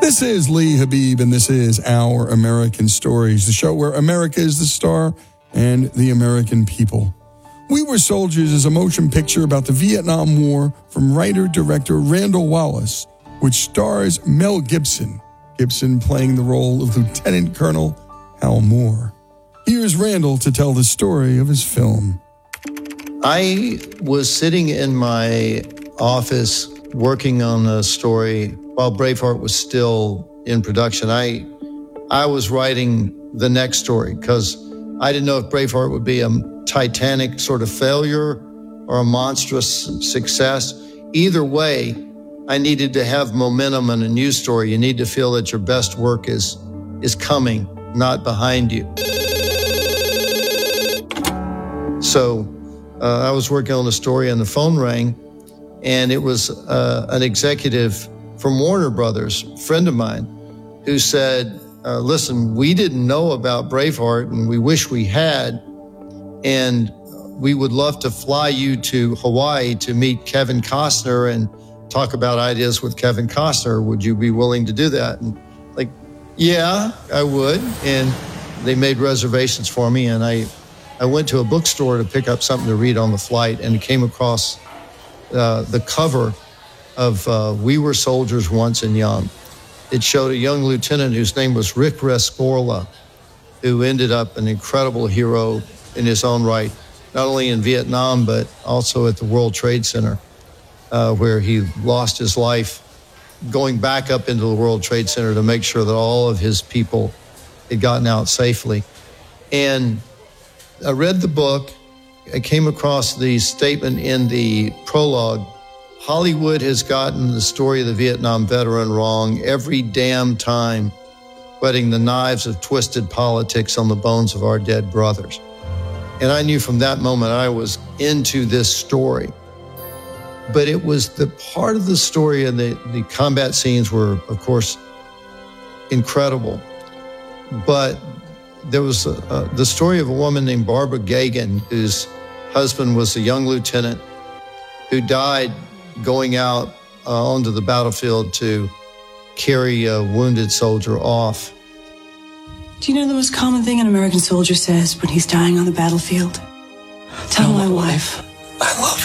This is Lee Habib, and this is Our American Stories, the show where America is the star and the American people. We Were Soldiers is a motion picture about the Vietnam War from writer-director Randall Wallace, which stars Mel Gibson, Gibson playing the role of Lieutenant Colonel Hal Moore. Here's Randall to tell the story of his film. I was sitting in my office working on a story while Braveheart was still in production. I was writing the next story because I didn't know if Braveheart would be a titanic sort of failure or a monstrous success. Either way, I needed to have momentum in a news story. You need to feel that your best work is coming, not behind you. So I was working on a story and the phone rang, and it was an executive from Warner Brothers, a friend of mine, who said, listen, we didn't know about Braveheart and we wish we had, and we would love to fly you to Hawaii to meet Kevin Costner and talk about ideas with Kevin Costner. Would you be willing to do that? And like, yeah, I would. And they made reservations for me, and I went to a bookstore to pick up something to read on the flight and came across the cover of We Were Soldiers Once and Young. It showed a young lieutenant whose name was Rick Rescorla, who ended up an incredible hero in his own right, not only in Vietnam, but also at the World Trade Center, where he lost his life going back up into the World Trade Center to make sure that all of his people had gotten out safely. And I read the book. I came across the statement in the prologue. Hollywood has gotten the story of the Vietnam veteran wrong every damn time, whetting the knives of twisted politics on the bones of our dead brothers. And I knew from that moment I was into this story. But it was the part of the story, and the combat scenes were, of course, incredible. But there was the story of a woman named Barbara Gagan, whose husband was a young lieutenant who died going out onto the battlefield to carry a wounded soldier off. Do you know the most common thing an American soldier says when he's dying on the battlefield? Tell my wife I love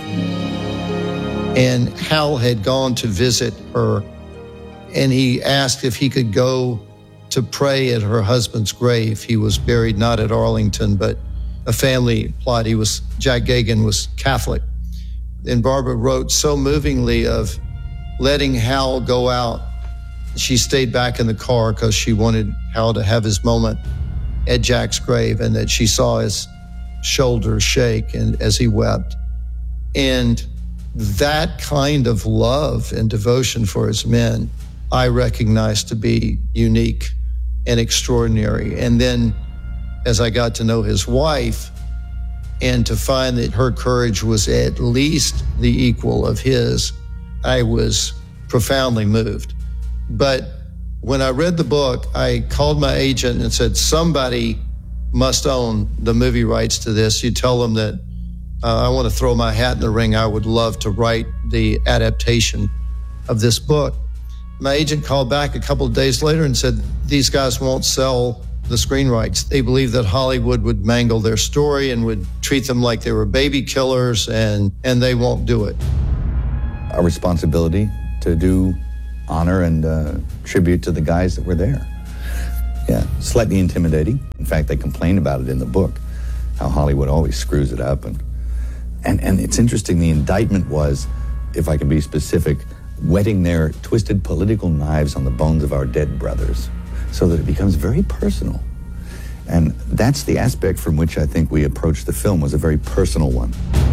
her. And Hal had gone to visit her, and he asked if he could go to pray at her husband's grave. He was buried not at Arlington, but a family plot. Jack Gagan was Catholic. And Barbara wrote so movingly of letting Hal go out. She stayed back in the car because she wanted Hal to have his moment at Jack's grave, and that she saw his shoulders shake and as he wept. And that kind of love and devotion for his men, I recognized to be unique and extraordinary. And then as I got to know his wife, and to find that her courage was at least the equal of his, I was profoundly moved. But when I read the book, I called my agent and said, somebody must own the movie rights to this. You tell them that I want to throw my hat in the ring. I would love to write the adaptation of this book. My agent called back a couple of days later and said, these guys won't sell the screen rights. They believe that Hollywood would mangle their story and would treat them like they were baby killers, and they won't do it. Our responsibility to do honor and tribute to the guys that were there. Yeah, slightly intimidating. In fact, they complain about it in the book, how Hollywood always screws it up. And it's interesting, the indictment was, if I can be specific, whetting their twisted political knives on the bones of our dead brothers, so that it becomes very personal. And that's the aspect from which I think we approached the film, was a very personal one.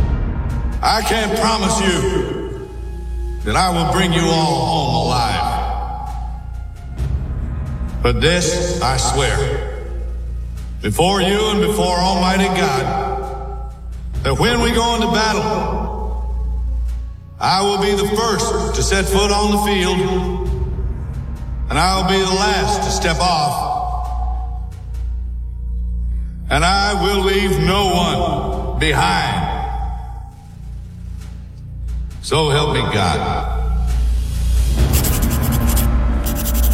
I can't promise you that I will bring you all home alive. But this I swear, before you and before Almighty God, that when we go into battle, I will be the first to set foot on the field, and I'll be the last to step off. And I will leave no one behind. So help me God.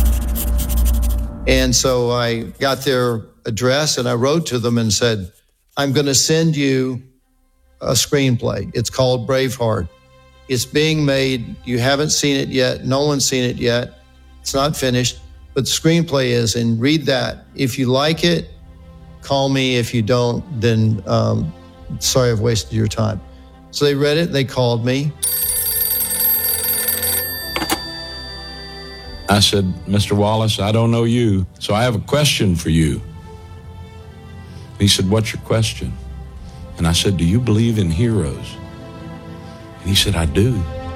And so I got their address and I wrote to them and said, I'm going to send you a screenplay. It's called Braveheart. It's being made. You haven't seen it yet. No one's seen it yet. It's not finished, but the screenplay is, and read that. If you like it, call me. If you don't, then sorry I've wasted your time. So they read it. They called me. I said, Mr. Wallace, I don't know you, so I have a question for you. He said, what's your question? And I said, do you believe in heroes? And he said, I do.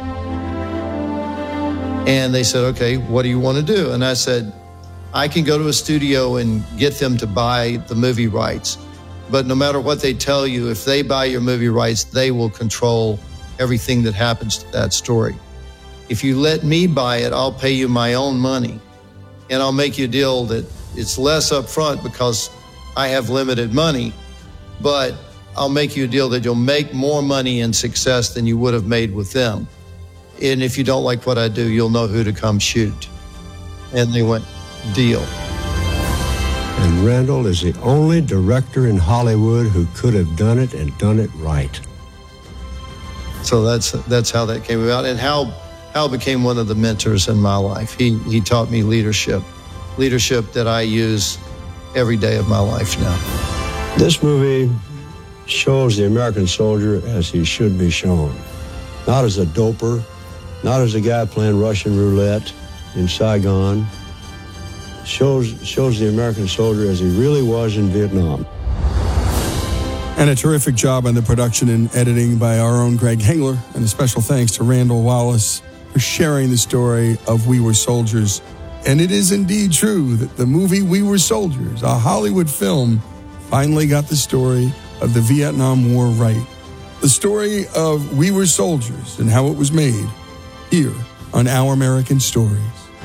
And they said, okay, what do you want to do? And I said, I can go to a studio and get them to buy the movie rights. But no matter what they tell you, if they buy your movie rights, they will control everything that happens to that story. If you let me buy it, I'll pay you my own money. And I'll make you a deal that it's less upfront because I have limited money, but I'll make you a deal that you'll make more money and success than you would have made with them. And if you don't like what I do, you'll know who to come shoot. And they went, deal. And Randall is the only director in Hollywood who could have done it and done it right. So that's how that came about, and Hal became one of the mentors in my life. He taught me leadership that I use every day of my life now. This movie shows the American soldier as he should be shown. Not as a doper, not as a guy playing Russian roulette in Saigon. Shows the American soldier as he really was in Vietnam. And a terrific job on the production and editing by our own Greg Hengler. And a special thanks to Randall Wallace for sharing the story of We Were Soldiers. And it is indeed true that the movie We Were Soldiers, a Hollywood film, finally got the story of the Vietnam War right. The story of We Were Soldiers and how it was made here on Our American Stories.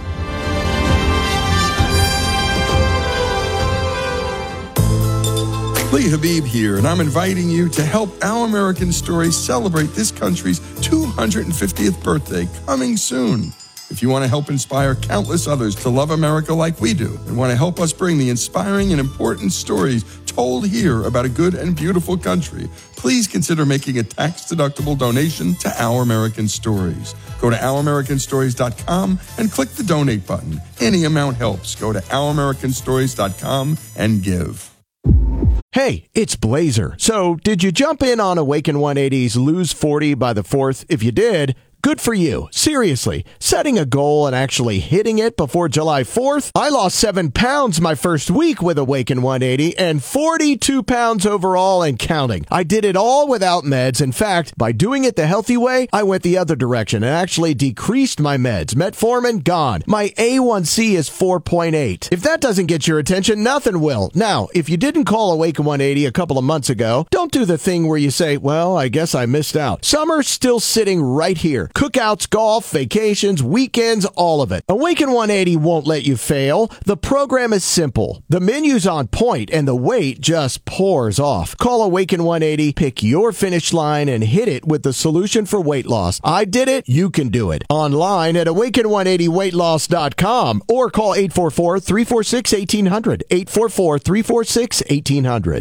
Lee Habib here, and I'm inviting you to help Our American Stories celebrate this country's 250th birthday coming soon. If you want to help inspire countless others to love America like we do, and want to help us bring the inspiring and important stories told here about a good and beautiful country, please consider making a tax-deductible donation to Our American Stories. Go to OurAmericanStories.com and click the donate button. Any amount helps. Go to OurAmericanStories.com and give. Hey, it's Blazer. So, did you jump in on Awaken 180's Lose 40 by the 4th? If you did, good for you. Seriously, setting a goal and actually hitting it before July 4th? I lost 7 pounds my first week with Awaken 180 and 42 pounds overall and counting. I did it all without meds. In fact, by doing it the healthy way, I went the other direction and actually decreased my meds. Metformin, gone. My A1C is 4.8. If that doesn't get your attention, nothing will. Now, if you didn't call Awaken 180 a couple of months ago, don't do the thing where you say, well, I guess I missed out. Summer's still sitting right here. Cookouts, golf, vacations, weekends, all of it. Awaken 180 won't let you fail. The program is simple. The menu's on point, and the weight just pours off. Call Awaken 180, pick your finish line, and hit it with the solution for weight loss. I did it. You can do it. Online at awaken180weightloss.com or call 844-346-1800. 844-346-1800.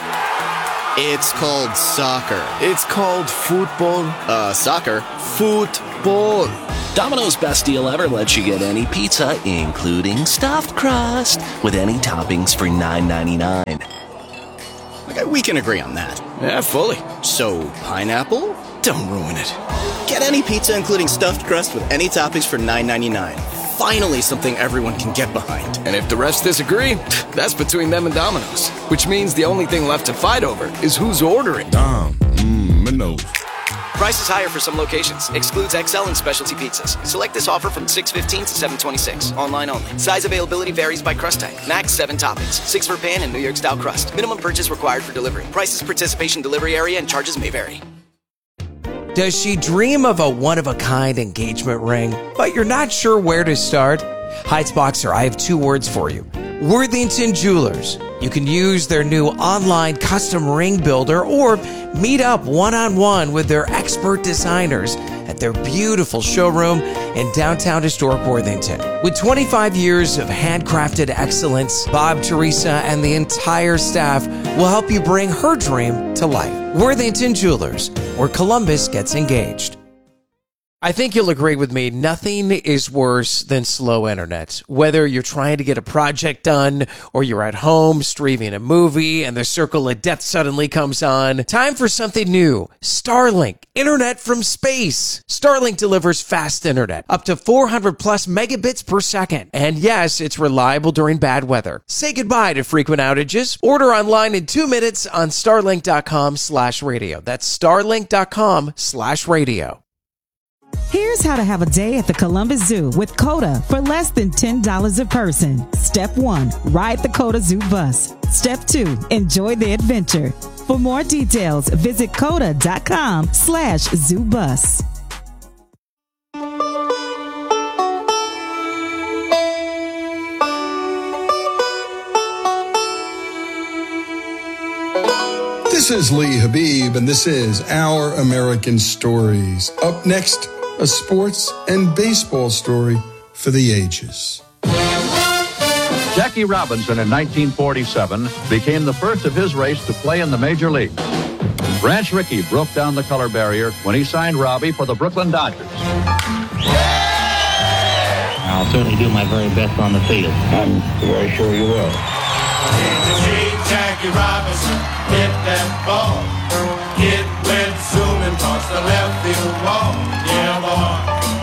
It's called soccer. It's called football. Soccer. Football. Domino's best deal ever lets you get any pizza, including stuffed crust, with any toppings for $9.99. Okay, we can agree on that. Yeah, fully. So, pineapple? Don't ruin it. Get any pizza, including stuffed crust, with any toppings for $9.99. Finally, something everyone can get behind. And if the refs disagree, that's between them and Domino's. Which means the only thing left to fight over is who's ordering. Domino's. Price is higher for some locations. Excludes XL and specialty pizzas. Select this offer from 6/15 to 7/26. Online only. Size availability varies by crust type. Max 7 toppings. 6 for pan and New York style crust. Minimum purchase required for delivery. Prices, participation, delivery area, and charges may vary. Does she dream of a one-of-a-kind engagement ring, but you're not sure where to start? Heightsboxer, I have 2 words for you. Worthington Jewelers. You can use their new online custom ring builder or meet up one-on-one with their expert designers at at their beautiful showroom in downtown historic Worthington. With 25 years of handcrafted excellence, Bob, Teresa, and the entire staff will help you bring her dream to life. Worthington Jewelers, where Columbus gets engaged. I think you'll agree with me, nothing is worse than slow internet. Whether you're trying to get a project done or you're at home streaming a movie and the circle of death suddenly comes on, time for something new. Starlink, internet from space. Starlink delivers fast internet, up to 400 plus megabits per second. And yes, it's reliable during bad weather. Say goodbye to frequent outages. Order online in 2 minutes on starlink.com/radio. That's starlink.com/radio. Here's how to have a day at the Columbus Zoo with COTA for less than $10 a person. Step 1, ride the COTA Zoo bus. Step 2, enjoy the adventure. For more details, visit COTA.com/zoobus. This is Lee Habib, and this is Our American Stories. Up next, a sports and baseball story for the ages. Jackie Robinson in 1947 became the first of his race to play in the major leagues. Branch Rickey broke down the color barrier when he signed Robbie for the Brooklyn Dodgers. I'll certainly do my very best on the field. I'm very sure you will. Jackie Robinson hit that ball. It went zooming past the left field wall. Yeah, boy.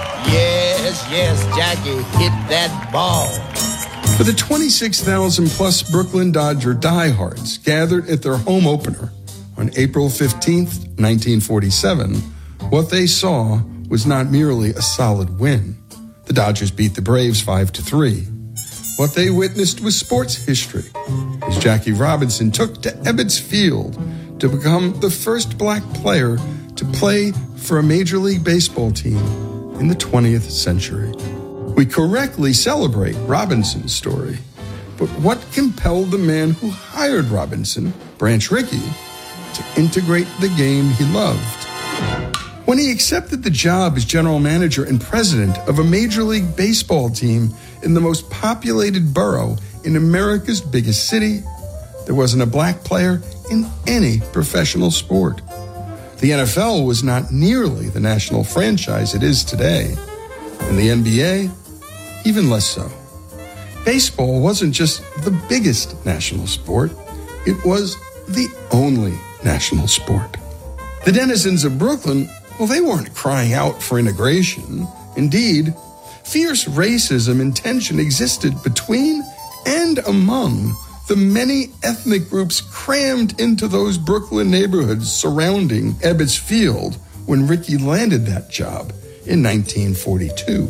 Yes, Jackie hit that ball. For the 26,000 plus Brooklyn Dodger diehards gathered at their home opener on April 15th, 1947, what they saw was not merely a solid win. The Dodgers beat the Braves 5-3. What they witnessed was sports history, as Jackie Robinson took to Ebbets Field to become the first black player to play for a Major League Baseball team in the 20th century. We correctly celebrate Robinson's story, but what compelled the man who hired Robinson, Branch Rickey, to integrate the game he loved? When he accepted the job as general manager and president of a Major League Baseball team in the most populated borough in America's biggest city, there wasn't a black player in any professional sport. The NFL was not nearly the national franchise it is today, and the NBA, even less so. Baseball wasn't just the biggest national sport, it was the only national sport. The denizens of Brooklyn, well, they weren't crying out for integration. Indeed, fierce racism and tension existed between and among the many ethnic groups crammed into those Brooklyn neighborhoods surrounding Ebbets Field when Rickey landed that job in 1942.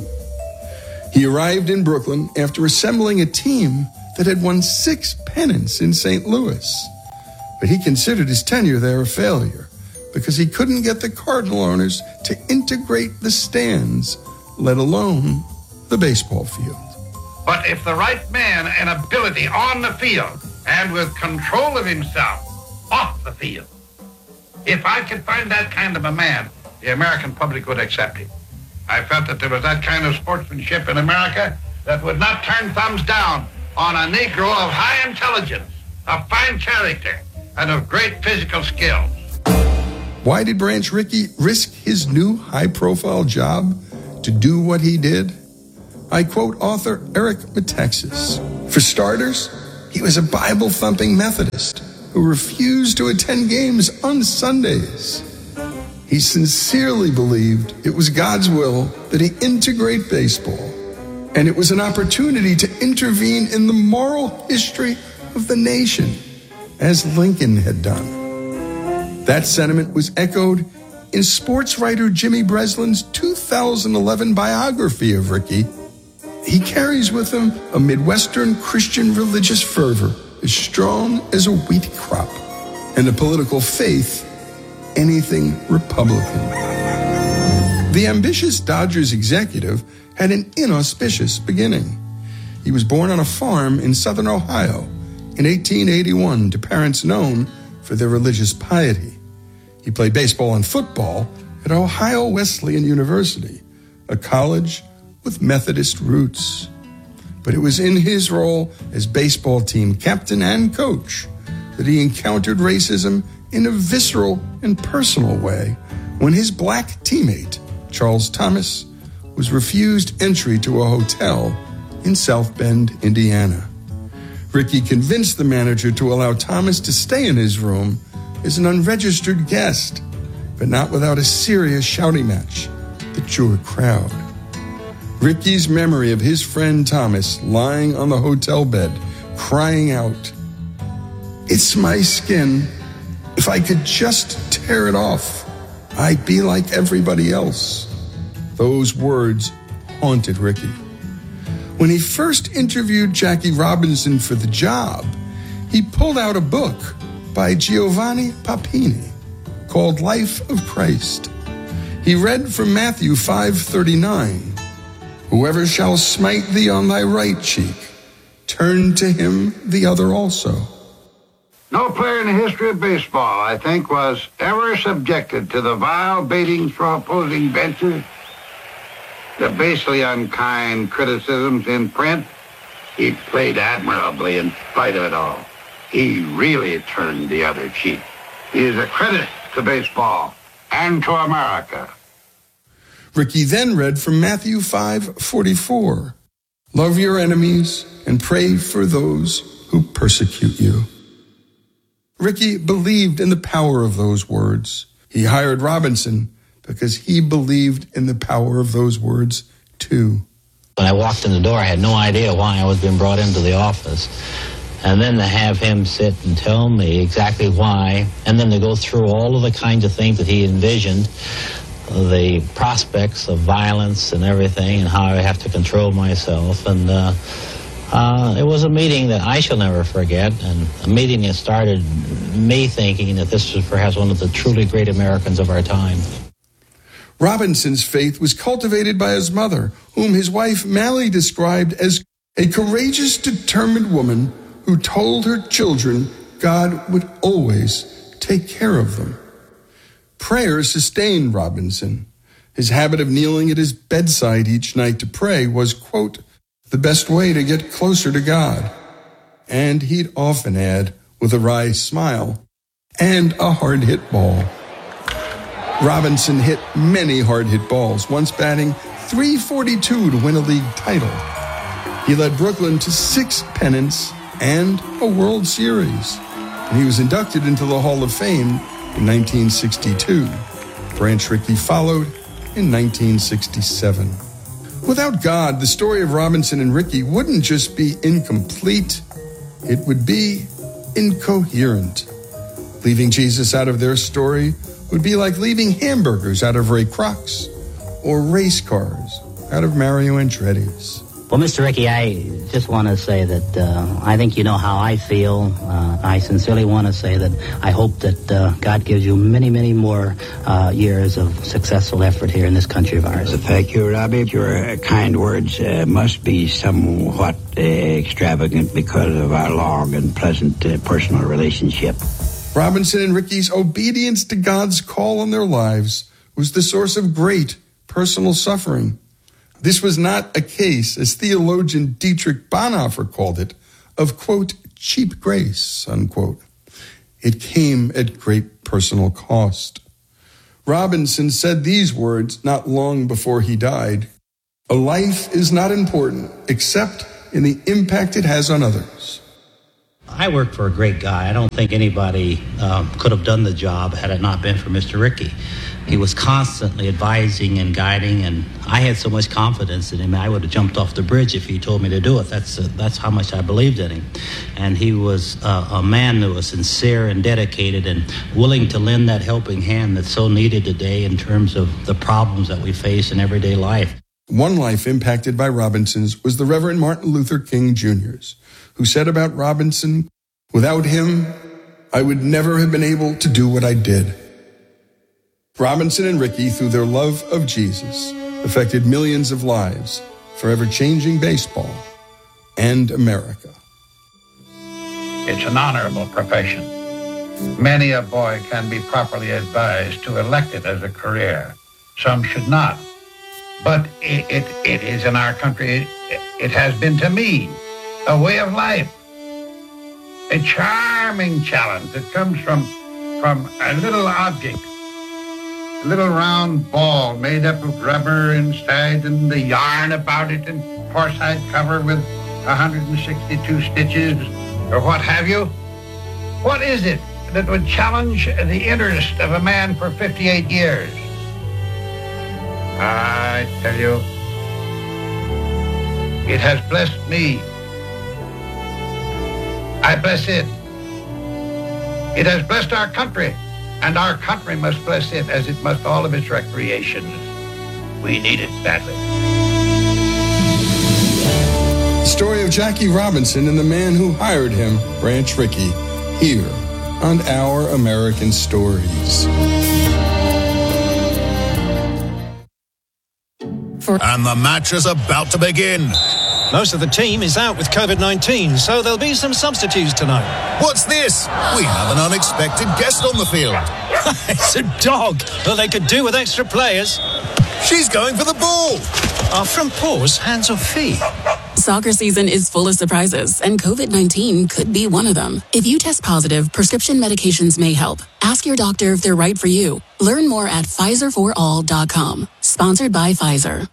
He arrived in Brooklyn after assembling a team that had won 6 pennants in St. Louis. But he considered his tenure there a failure because he couldn't get the Cardinal owners to integrate the stands, let alone the baseball field. But if the right man and ability on the field and with control of himself off the field, if I could find that kind of a man, the American public would accept him. I felt that there was that kind of sportsmanship in America that would not turn thumbs down on a Negro of high intelligence, of fine character, and of great physical skills. Why did Branch Rickey risk his new high-profile job to do what he did? I quote author Eric Metaxas. For starters, he was a Bible-thumping Methodist who refused to attend games on Sundays. He sincerely believed it was God's will that he integrate baseball, and it was an opportunity to intervene in the moral history of the nation, as Lincoln had done. That sentiment was echoed in sports writer Jimmy Breslin's 2011 biography of Rickey. He carries with him a Midwestern Christian religious fervor as strong as a wheat crop, and a political faith anything Republican. The ambitious Dodgers executive had an inauspicious beginning. He was born on a farm in southern Ohio in 1881 to parents known for their religious piety. He played baseball and football at Ohio Wesleyan University, a college with Methodist roots. But it was in his role as baseball team captain and coach that he encountered racism in a visceral and personal way when his black teammate, Charles Thomas, was refused entry to a hotel in South Bend, Indiana. Ricky convinced the manager to allow Thomas to stay in his room as an unregistered guest, but not without a serious shouting match that drew a crowd. Ricky's memory of his friend Thomas lying on the hotel bed, crying out, "It's my skin. If I could just tear it off, I'd be like everybody else." Those words haunted Ricky. When he first interviewed Jackie Robinson for the job, he pulled out a book by Giovanni Papini called Life of Christ. He read from Matthew 5:39, "Whoever shall smite thee on thy right cheek, turn to him the other also." No player in the history of baseball, I think, was ever subjected to the vile baitings from opposing benches, the basely unkind criticisms in print. He played admirably in spite of it all. He really turned the other cheek. He is a credit to baseball and to America. Ricky then read from Matthew 5:44, "Love your enemies and pray for those who persecute you." Ricky believed in the power of those words. He hired Robinson because he believed in the power of those words too. When I walked in the door, I had no idea why I was being brought into the office. And then to have him sit and tell me exactly why, and then to go through all of the kinds of things that he envisioned, the prospects of violence and everything, and how I have to control myself. And it was a meeting that I shall never forget, and a meeting that started me thinking that this was perhaps one of the truly great Americans of our time. Robinson's faith was cultivated by his mother, whom his wife Mally described as a courageous, determined woman who told her children God would always take care of them. Prayer sustained Robinson. His habit of kneeling at his bedside each night to pray was, quote, the best way to get closer to God. And he'd often add, with a wry smile, and a hard-hit ball. Robinson hit many hard-hit balls, once batting .342 to win a league title. He led Brooklyn to 6 pennants and a World Series. And he was inducted into the Hall of Fame in 1962. Branch Rickey followed in 1967. Without God, the story of Robinson and Rickey wouldn't just be incomplete, it would be incoherent. Leaving Jesus out of their story would be like leaving hamburgers out of Ray Kroc's or race cars out of Mario Andretti's. Well, Mr. Rickey, I just want to say that I think you know how I feel. I sincerely want to say that I hope that God gives you many, many more years of successful effort here in this country of ours. Thank you, Robbie. Your kind words must be somewhat extravagant because of our long and pleasant personal relationship. Robinson and Rickey's obedience to God's call on their lives was the source of great personal suffering. This was not a case, as theologian Dietrich Bonhoeffer called it, of, quote, cheap grace, unquote. It came at great personal cost. Robinson said these words not long before he died: "A life is not important except in the impact it has on others." I worked for a great guy. I don't think anybody could have done the job had it not been for Mr. Rickey. He was constantly advising and guiding, and I had so much confidence in him. I would have jumped off the bridge if he told me to do it. That's how much I believed in him. And he was a man that was sincere and dedicated and willing to lend that helping hand that's so needed today in terms of the problems that we face in everyday life. One life impacted by Robinson's was the Reverend Martin Luther King Jr.'s, who said about Robinson, "Without him, I would never have been able to do what I did." Robinson and Rickey, through their love of Jesus, affected millions of lives, forever changing baseball and America. It's an honorable profession. Many a boy can be properly advised to elect it as a career. some should not. But it is in our country, it has been to me a way of life, a charming challenge that comes from a little object, a little round ball made up of rubber inside and the yarn about it and horsehide cover with 162 stitches or what have you. What is it that would challenge the interest of a man for 58 years? I tell you, it has blessed me. I bless it. It has blessed our country, and our country must bless it as it must all of its recreations. We need it badly. The story of Jackie Robinson and the man who hired him, Branch Rickey, here on Our American Stories. And the match is about to begin. Most of the team is out with COVID-19, so there'll be some substitutes tonight. What's this? We have an unexpected guest on the field. It's a dog. Well, they could do with extra players. She's going for the ball. Our front paws, hands or feet? Soccer season is full of surprises, and COVID-19 could be one of them. If you test positive, prescription medications may help. Ask your doctor if they're right for you. Learn more at PfizerForAll.com. Sponsored by Pfizer.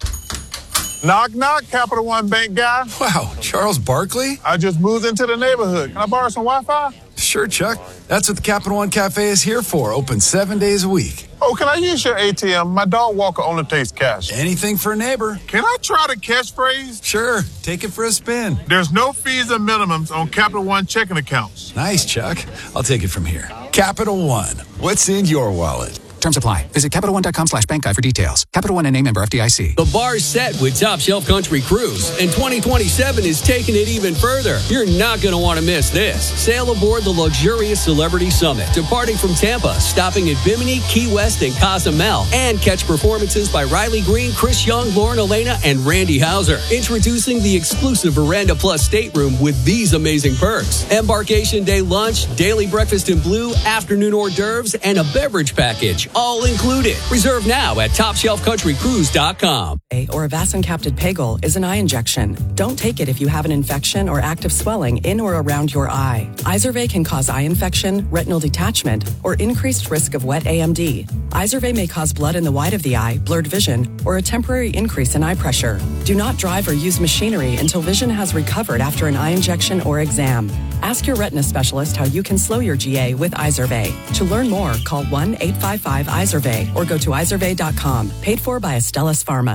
Knock, knock, Capital One Bank guy. Wow, Charles Barkley? I just moved into the neighborhood. Can I borrow some Wi-Fi? Sure, Chuck. That's what the Capital One Cafe is here for. Open 7 days a week. Oh, can I use your ATM? My dog walker only takes cash. Anything for a neighbor. Can I try the catchphrase? Sure. Take it for a spin. There's no fees or minimums on Capital One checking accounts. Nice, Chuck. I'll take it from here. Capital One. What's in your wallet? Terms apply. Visit CapitalOne.com/bankguide for details. Capital One and name member FDIC. The bar's set with Top Shelf Country Cruise, and 2027 is taking it even further. You're not going to want to miss this. Sail aboard the luxurious Celebrity Summit, departing from Tampa, stopping at Bimini, Key West, and Cozumel, and catch performances by Riley Green, Chris Young, Lauren Elena, and Randy Hauser. Introducing the exclusive Veranda Plus stateroom with these amazing perks: embarkation day lunch, daily breakfast in blue, afternoon hors d'oeuvres, and a beverage package. All included. Reserve now at TopShelfCountryCruise.com. Or avacincaptid Pagol is an eye injection. Don't take it if you have an infection or active swelling in or around your eye. Izervay can cause eye infection, retinal detachment, or increased risk of wet AMD. Izervay may cause blood in the white of the eye, blurred vision, or a temporary increase in eye pressure. Do not drive or use machinery until vision has recovered after an eye injection or exam. Ask your retina specialist how you can slow your GA with Izervay. To learn more, call 1-855-IZERVAY or go to izervay.com. Paid for by Astellas Pharma.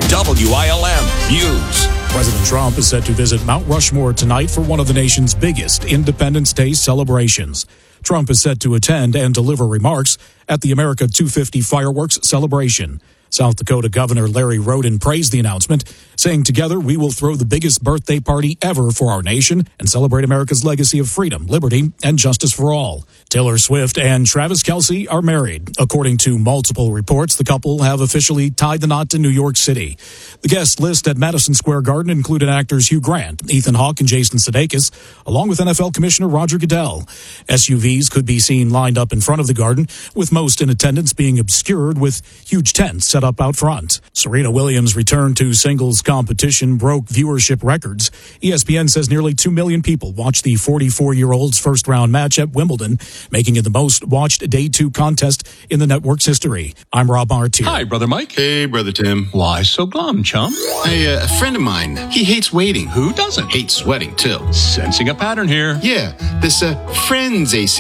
WILM News. President Trump is set to visit Mount Rushmore tonight for one of the nation's biggest Independence Day celebrations. Trump is set to attend and deliver remarks at the America 250 fireworks celebration. South Dakota Governor Larry Roden praised the announcement, saying, "Together we will throw the biggest birthday party ever for our nation and celebrate America's legacy of freedom, liberty, and justice for all." Taylor Swift and Travis Kelce are married. According to multiple reports, the couple have officially tied the knot in New York City. The guest list at Madison Square Garden included actors Hugh Grant, Ethan Hawke, and Jason Sudeikis, along with NFL Commissioner Roger Goodell. SUVs could be seen lined up in front of the garden, with most in attendance being obscured with huge tents set up out front. Serena Williams' return to singles competition broke viewership records. ESPN says nearly 2 million people watched the 44-year-old's first-round match at Wimbledon, making it the most-watched Day 2 contest in the network's history. I'm Rob Martier. Hi, Brother Mike. Hey, Brother Tim. Why so glum, chum? Hey, a friend of mine, he hates waiting. Who doesn't? Hates sweating, too. Sensing a pattern here. Yeah, this Friends AC